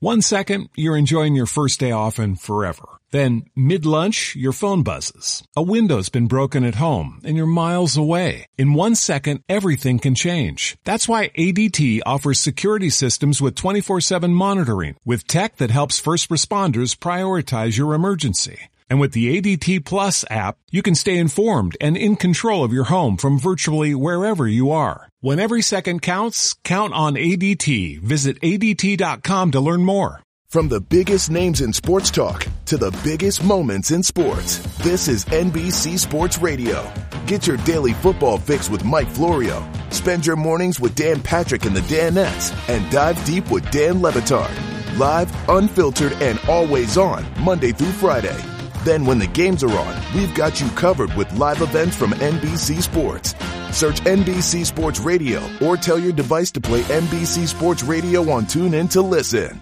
1 second, you're enjoying your first day off and forever. Then, mid-lunch, your phone buzzes. A window's been broken at home, and you're miles away. In 1 second, everything can change. That's why ADT offers security systems with 24/7 monitoring, with tech that helps first responders prioritize your emergency. And with the ADT Plus app, you can stay informed and in control of your home from virtually wherever you are. When every second counts, count on ADT. Visit ADT.com to learn more. From the biggest names in sports talk to the biggest moments in sports, this is NBC Sports Radio. Get your daily football fix with Mike Florio. Spend your mornings with Dan Patrick and the Danettes, and dive deep with Dan Le Batard. Live, unfiltered, and always on, Monday through Friday. Then when the games are on, we've got you covered with live events from NBC Sports. Search NBC Sports Radio or tell your device to play NBC Sports Radio on TuneIn to listen.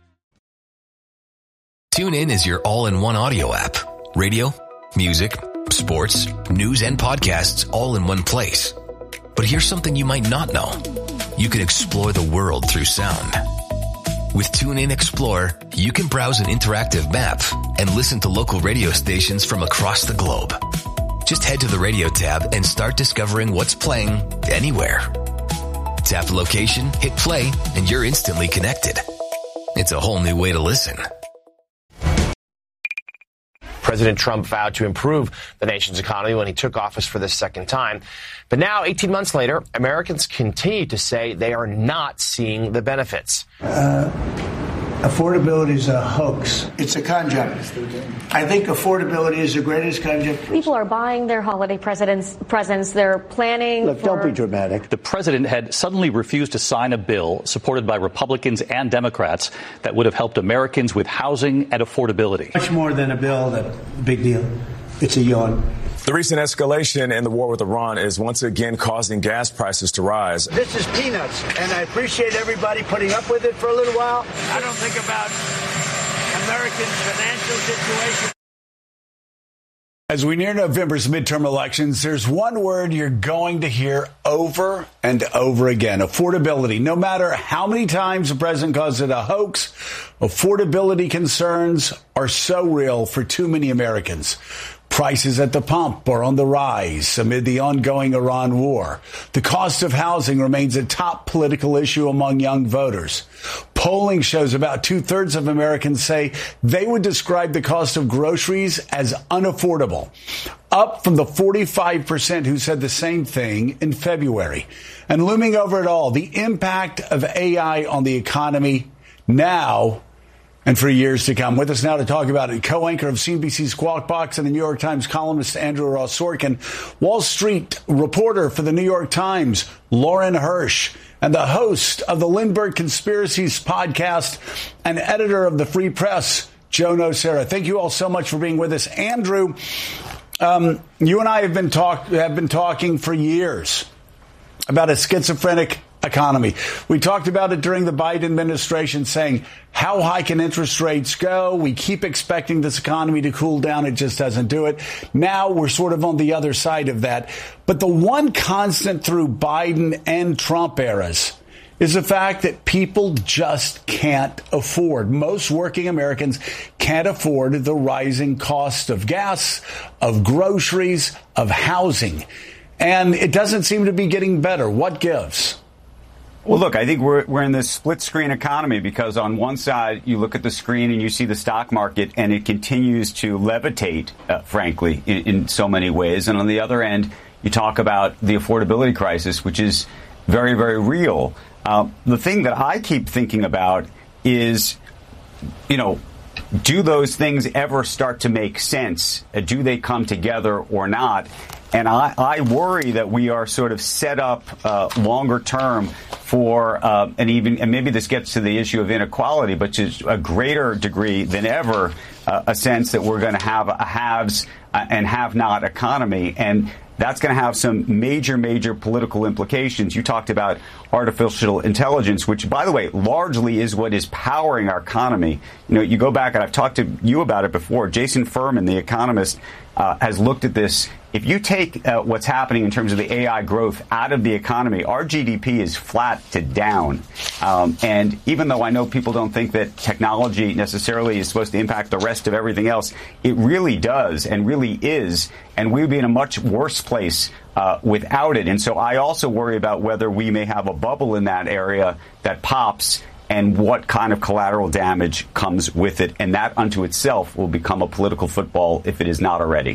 TuneIn is your all-in-one audio app. Radio, music, sports, news, and podcasts all in one place. But here's something you might not know. You can explore the world through sound. With TuneIn Explorer, you can browse an interactive map and listen to local radio stations from across the globe. Just head to the radio tab and start discovering what's playing anywhere. Tap the location, hit play, and you're instantly connected. It's a whole new way to listen. President Trump vowed to improve the nation's economy when he took office for the second time. But now, 18 months later, Americans continue to say they are not seeing the benefits. Affordability is a hoax. It's a con job. I think affordability is the greatest con job. People are buying their holiday presents. They're planning. Look, don't be dramatic. The president had suddenly refused to sign a bill supported by Republicans and Democrats that would have helped Americans with housing and affordability. Much more than a bill, that big deal. It's a yawn. The recent escalation in the war with Iran is once again causing gas prices to rise. This is peanuts, and I appreciate everybody putting up with it for a little while. I don't think about Americans' financial situation. As we near November's midterm elections, there's one word you're going to hear over and over again: affordability. No matter how many times the president calls it a hoax, affordability concerns are so real for too many Americans. Prices at the pump are on the rise amid the ongoing Iran war. The cost of housing remains a top political issue among young voters. Polling shows about 2/3 of Americans say they would describe the cost of groceries as unaffordable, up from the 45% who said the same thing in February. And looming over it all, the impact of AI on the economy now and for years to come. With us now to talk about it, co-anchor of CNBC's Squawk Box and the New York Times columnist Andrew Ross Sorkin, Wall Street reporter for the New York Times Lauren Hirsch, and the host of the Lindbergh Conspiracies podcast and editor of the Free Press, Joe Nocera. Thank you all so much for being with us. Andrew, you and I have been talking for years about a schizophrenic economy. We talked about it during the Biden administration, saying, how high can interest rates go? We keep expecting this economy to cool down. It just doesn't do it. Now we're sort of on the other side of that. But the one constant through Biden and Trump eras is the fact that people just can't afford. Most working Americans can't afford the rising cost of gas, of groceries, of housing. And it doesn't seem to be getting better. What gives? Well, look, I think we're in this split screen economy because on one side, you look at the screen and you see the stock market and it continues to levitate, frankly, in so many ways. And on the other end, you talk about the affordability crisis, which is very, very real. The thing that I keep thinking about is, do those things ever start to make sense? Do they come together or not? And I worry that we are sort of set up longer term for and maybe this gets to the issue of inequality, but to a greater degree than ever, a sense that we're going to have a haves and have not economy. And that's going to have some major, major political implications. You talked about artificial intelligence, which, by the way, largely is what is powering our economy. You go back, and I've talked to you about it before. Jason Furman, the economist, has looked at this if you take what's happening in terms of the AI growth out of the economy, our GDP is flat to down. And even though I know people don't think that technology necessarily is supposed to impact the rest of everything else, it really does and really is. And we would be in a much worse place without it. And so I also worry about whether we may have a bubble in that area that pops and what kind of collateral damage comes with it. And that unto itself will become a political football if it is not already.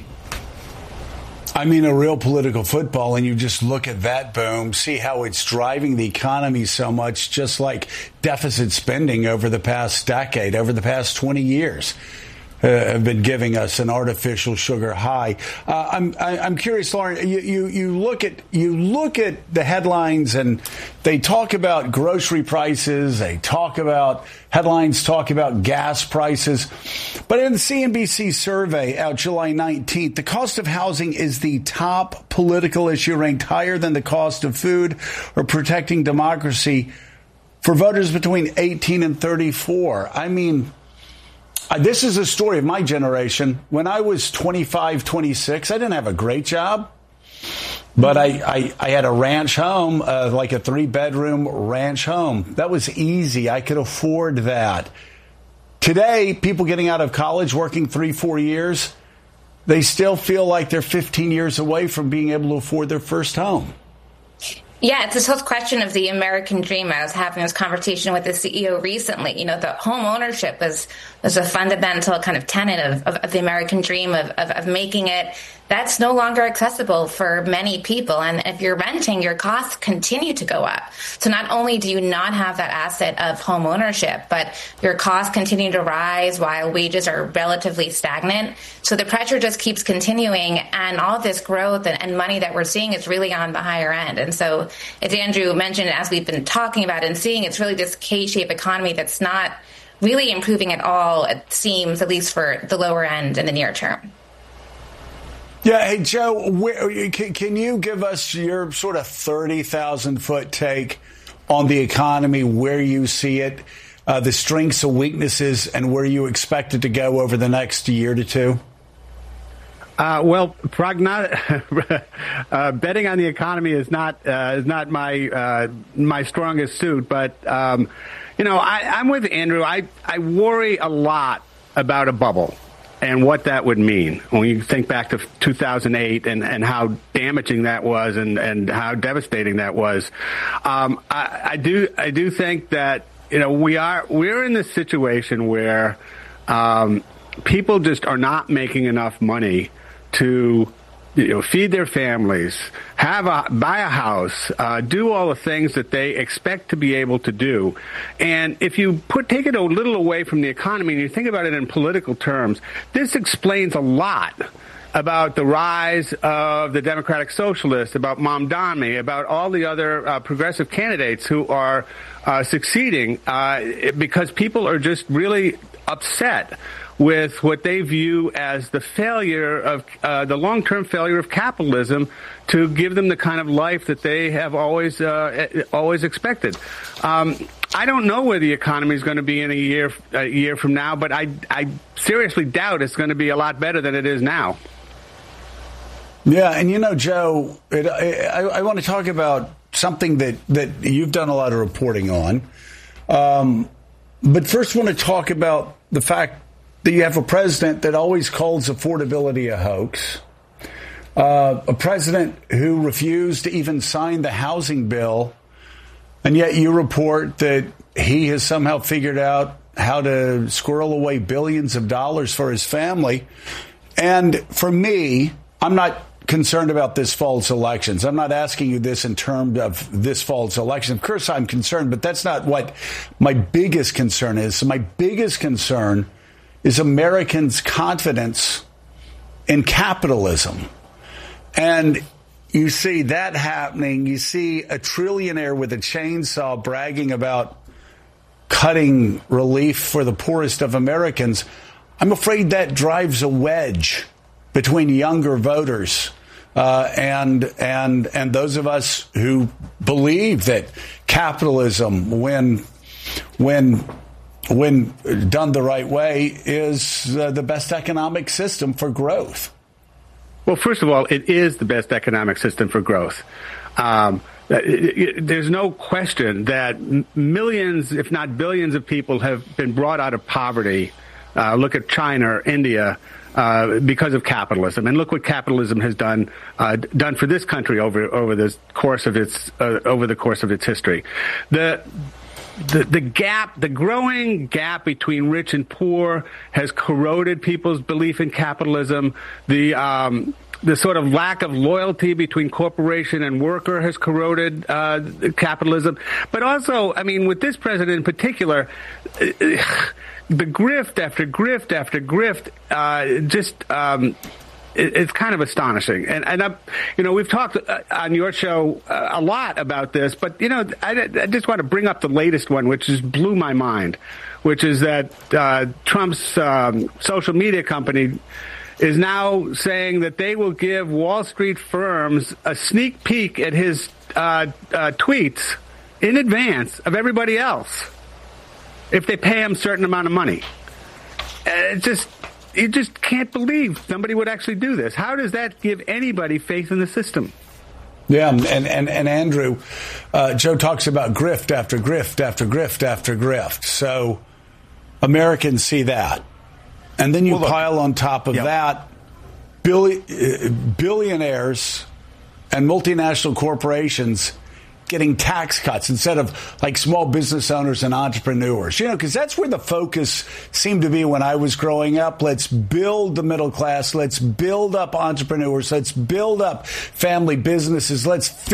I mean, a real political football, and you just look at that boom, see how it's driving the economy so much, just like deficit spending over the past decade, over the past 20 years. Have been giving us an artificial sugar high. I'm curious, Lauren. You look at the headlines, and they talk about grocery prices. Headlines talk about gas prices. But in the CNBC survey out July 19th, the cost of housing is the top political issue, ranked higher than the cost of food or protecting democracy for voters between 18 and 34. I mean, this is a story of my generation. When I was 25, 26, I didn't have a great job, but I had a ranch home, like a 3-bedroom ranch home. That was easy. I could afford that. Today, people getting out of college, working 3-4 years, they still feel like they're 15 years away from being able to afford their first home. Yeah, it's this whole question of the American dream. I was having this conversation with the CEO recently. You know, the home ownership is a fundamental kind of tenet of the American dream of making it. That's no longer accessible for many people. And if you're renting, your costs continue to go up. So not only do you not have that asset of home ownership, but your costs continue to rise while wages are relatively stagnant. So the pressure just keeps continuing, and all this growth and money that we're seeing is really on the higher end. And so as Andrew mentioned, as we've been talking about and seeing, it's really this K-shaped economy that's not really improving at all, it seems, at least for the lower end in the near term. Yeah. Hey, Joe, can you give us your sort of 30,000-foot take on the economy, where you see it, the strengths and weaknesses, and where you expect it to go over the next year to two? Well, betting on the economy is not my strongest suit. But I'm with Andrew. I worry a lot about a bubble and what that would mean when you think back to 2008 and how damaging that was and how devastating that was. I do think that we're in this situation where people just are not making enough money to feed their families, buy a house, do all the things that they expect to be able to do. And if you take it a little away from the economy and you think about it in political terms, this explains a lot about the rise of the Democratic Socialists, about Mamdani, about all the other progressive candidates who are succeeding because people are just really upset with what they view as the failure of the long-term failure of capitalism to give them the kind of life that they have always expected. I don't know where the economy is going to be in a year from now, but I seriously doubt it's going to be a lot better than it is now. Yeah, and Joe, I want to talk about something that you've done a lot of reporting on. But first, I want to talk about the fact that you have a president that always calls affordability a hoax, a president who refused to even sign the housing bill, and yet you report that he has somehow figured out how to squirrel away billions of dollars for his family. And for me, I'm not concerned about this fall's elections. I'm not asking you this in terms of this fall's election. Of course, I'm concerned, but that's not what my biggest concern is. So my biggest concern is Americans' confidence in capitalism. And you see that happening. You see a trillionaire with a chainsaw bragging about cutting relief for the poorest of Americans. I'm afraid that drives a wedge between younger voters and those of us who believe that capitalism, when done the right way, is the best economic system for growth. Well, first of all, it is the best economic system for growth. There's no question that millions, if not billions of people have been brought out of poverty. Look at China or India because of capitalism. And look what capitalism has done for this country over the course of its history. The growing gap between rich and poor has corroded people's belief in capitalism. The sort of lack of loyalty between corporation and worker has corroded capitalism. But also, I mean, with this president in particular, the grift after grift after grift, it's kind of astonishing. And we've talked on your show a lot about this, but, I just want to bring up the latest one, which just blew my mind, which is that Trump's social media company is now saying that they will give Wall Street firms a sneak peek at his tweets in advance of everybody else if they pay him a certain amount of money. You just can't believe somebody would actually do this. How does that give anybody faith in the system? Yeah, and Andrew, Joe talks about grift after grift after grift after grift. So Americans see that. And then you pile on top of that billionaires and multinational corporations getting tax cuts instead of like small business owners and entrepreneurs, because that's where the focus seemed to be when I was growing up. Let's build the middle class. Let's build up entrepreneurs. Let's build up family businesses.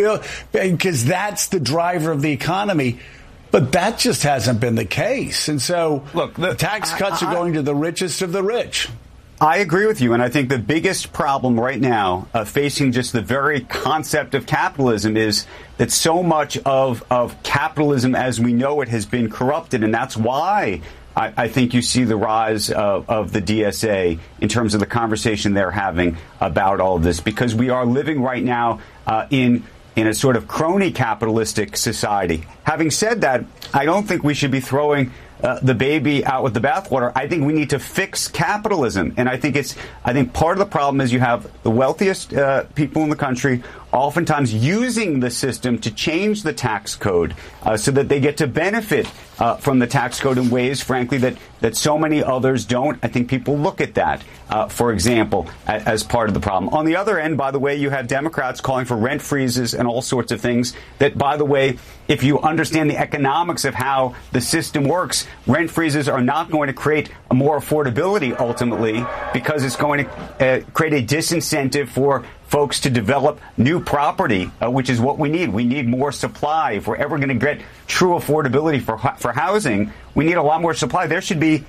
Because that's the driver of the economy. But that just hasn't been the case. And so, look, the tax cuts are going to the richest of the rich. I agree with you. And I think the biggest problem right now facing just the very concept of capitalism is that so much of capitalism as we know it has been corrupted. And that's why I think you see the rise of the DSA in terms of the conversation they're having about all of this, because we are living right now in a sort of crony capitalistic society. Having said that, I don't think we should be throwing the baby out with the bathwater. I think we need to fix capitalism. And I think part of the problem is you have the wealthiest people in the country oftentimes using the system to change the tax code so that they get to benefit from the tax code in ways, frankly, that so many others don't. I think people look at that, for example, as part of the problem. On the other end, by the way, you have Democrats calling for rent freezes and all sorts of things that, by the way, if you understand the economics of how the system works, rent freezes are not going to create more affordability ultimately, because it's going to create a disincentive for folks to develop new property, which is what we need. We need more supply. If we're ever going to get true affordability for housing, we need a lot more supply. There should be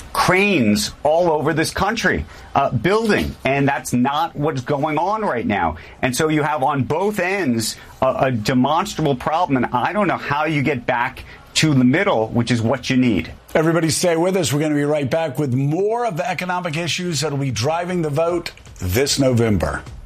cranes all over this country building, and that's not what's going on right now. And so you have on both ends a demonstrable problem, and I don't know how you get back to the middle, which is what you need. Everybody stay with us. We're going to be right back with more of the economic issues that will be driving the vote this November.